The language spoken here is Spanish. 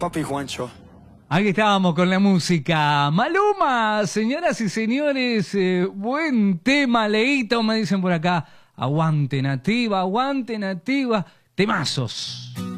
Papi Juancho. Aquí estábamos con la música. Maluma, señoras y señores, buen tema, Leito, me dicen por acá. Aguante nativa, temazos.